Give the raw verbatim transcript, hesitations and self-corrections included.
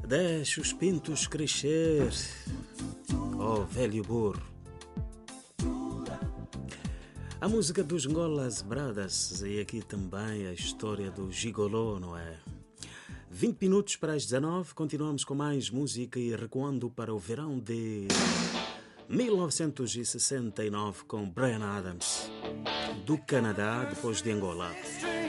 Deixa os pintos crescer, oh velho burro. A música dos Ngolas Brothers e aqui também a história do gigolô, não é? vinte minutos para as dezenove, continuamos com mais música e recuando para o verão de mil novecentos e sessenta e nove com Bryan Adams, do Canadá, depois de Angola.